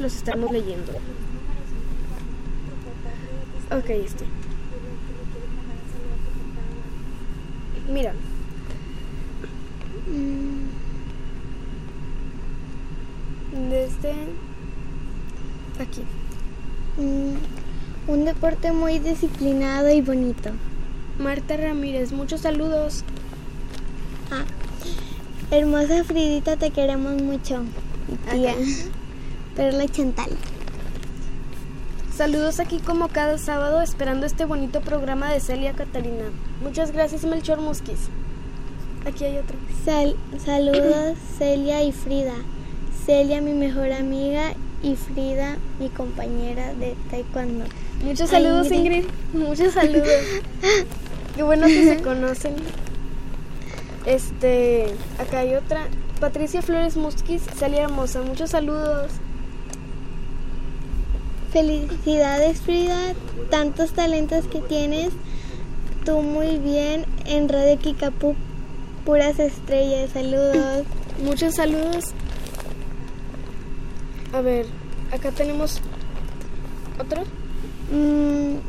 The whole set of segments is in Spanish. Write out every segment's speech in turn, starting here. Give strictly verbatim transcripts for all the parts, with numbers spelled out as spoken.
los estamos leyendo. Ok, este. Mira. Desde aquí. Un deporte muy disciplinado y bonito. Marta Ramírez, muchos saludos. Ah, hermosa Fridita, te queremos mucho. Tía Perla Chantal. Saludos aquí como cada sábado, esperando este bonito programa de Celia Catalina. Muchas gracias, Melchor Musquiz. Aquí hay otro. Sal, saludos Celia y Frida. Celia, mi mejor amiga, y Frida, mi compañera de taekwondo. Muchos saludos, Ay, Ingrid. Muchos saludos. Qué bueno que se conocen. Este, acá hay otra. Patricia Flores Musquiz, Celia hermosa. Muchos saludos. Felicidades, Frida. Tantos talentos que tienes. Tú muy bien en Radio Kikapú. Puras estrellas. Saludos. Muchos saludos. A ver, acá tenemos otro. Mm,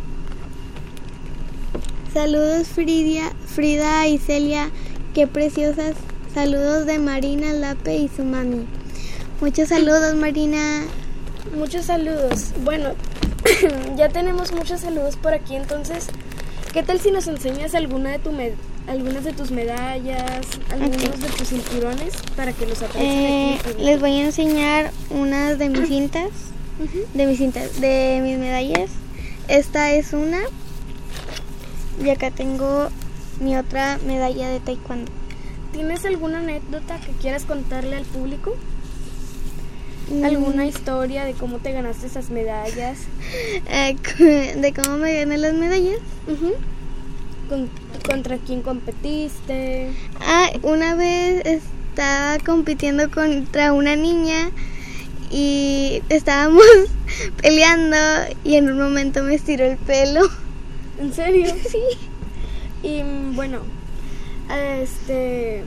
saludos Frida, Frida y Celia, qué preciosas. Saludos de Marina Lape y su mami. Muchos saludos, Marina. Muchos saludos. Bueno, ya tenemos muchos saludos por aquí, entonces, ¿qué tal si nos enseñas alguna de tu med- algunas de tus medallas, algunos okay. de tus cinturones para que los aprecien? Eh, aquí les voy a enseñar unas de mis cintas, uh-huh. de mis cintas, de mis medallas. Esta es una y acá tengo mi otra medalla de taekwondo. ¿Tienes alguna anécdota que quieras contarle al público? Mm. ¿Alguna historia de cómo te ganaste esas medallas? ¿De cómo me gané las medallas? Uh-huh. Con, ¿Contra quién competiste? Ah, una vez estaba compitiendo contra una niña y estábamos peleando y en un momento me estiró el pelo. ¿En serio? Sí. Y bueno, este...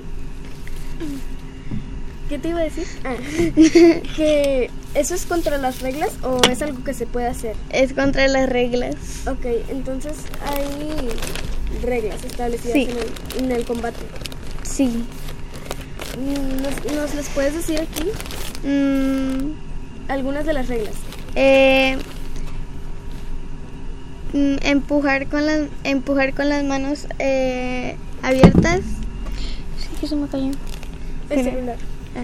¿qué te iba a decir? Ah, que ¿eso es contra las reglas o es algo que se puede hacer? Es contra las reglas. Ok, entonces hay reglas establecidas sí. en, el, en el combate. Sí. ¿Nos, nos las puedes decir aquí? Mm. Algunas de las reglas. Eh, empujar con las empujar con las manos eh, abiertas. Sí, que se me cayó. El celular.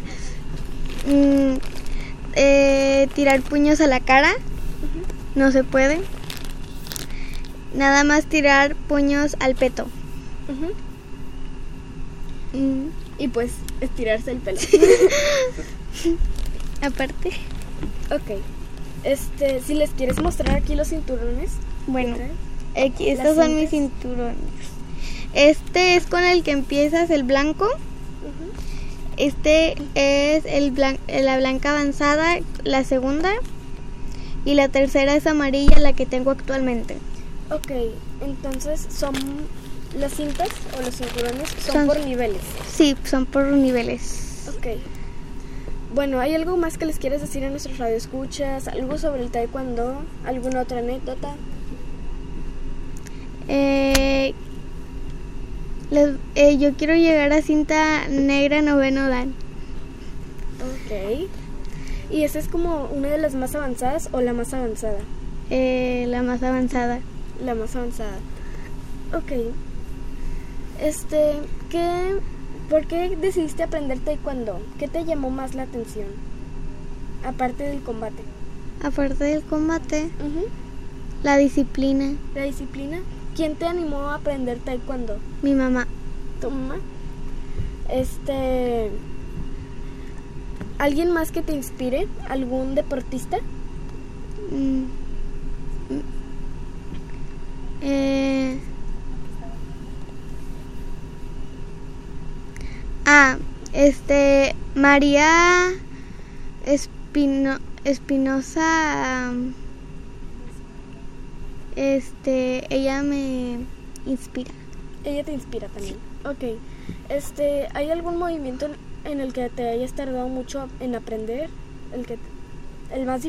Mm, eh, tirar puños a la cara. Uh-huh. No se puede. Nada más tirar puños al peto. Uh-huh. Mm. Y pues estirarse el pelo. Aparte. Ok. Este, si les quieres mostrar aquí los cinturones. Bueno, aquí, estos son mis cinturones. Este es con el que empiezas, el blanco. Uh-huh. Este es el blan- la blanca avanzada, la segunda. Y la tercera es amarilla, la que tengo actualmente. Ok, entonces son las cintas o los cinturones son, son por niveles. Sí, son por niveles. Ok. Bueno, ¿hay algo más que les quieres decir a nuestros radioescuchas? ¿Algo sobre el taekwondo? ¿Alguna otra anécdota? Eh, les, eh, yo quiero llegar a cinta negra noveno dan. Ok. ¿Y esa es como una de las más avanzadas o la más avanzada? Eh, la más avanzada. La más avanzada. Ok. Este, ¿qué, ¿por qué decidiste aprender taekwondo? ¿Qué te llamó más la atención? Aparte del combate. Aparte del combate, uh-huh. la disciplina. ¿La disciplina? ¿Quién te animó a aprender taekwondo? Mi mamá. ¿Tu mamá? Este... ¿Alguien más que te inspire? ¿Algún deportista? Mm. Eh... Ah, este... María Espino... Espinosa... Um, este... Ella me inspira. Ella te inspira también. Sí. Ok. Este... ¿Hay algún movimiento en el que te hayas tardado mucho en aprender? El que... El más difícil.